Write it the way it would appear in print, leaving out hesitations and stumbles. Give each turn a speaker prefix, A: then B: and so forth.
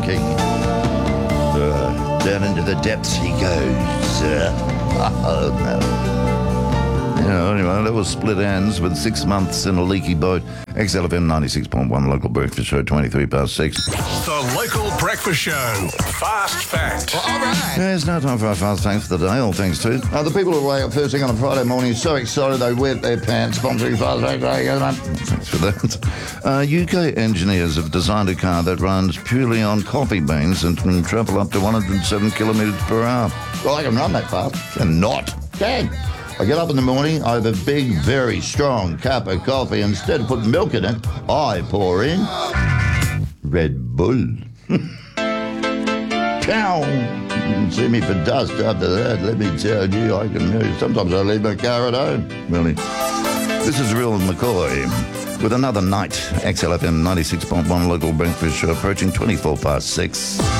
A: sinking. Down into the depths he goes. Oh, no. Anyway, that was Split Ends with 6 months in a leaky boat. XLFM 96.1 local breakfast show, 23 past 6.
B: The local breakfast show. Fast fact.
C: Well, all right.
A: There's no time for our fast facts for the day, all thanks to the people who wake up first thing on a Friday morning so excited they wet their pants. Sponsoring fast facts. Thanks for that. UK engineers have designed a car that runs purely on coffee beans and can travel up to 107 kilometres per hour. Well, I can run that fast. Cannot. Can. I get up in the morning, I have a big, very strong cup of coffee. Instead of putting milk in it, I pour in Red Bull. Pow! You can see me for dust after that. Let me tell you, I can move. Sometimes I leave my car at home. Really. This is Real McCoy with another night. XLFM 96.1 local breakfast show approaching 24 past 6.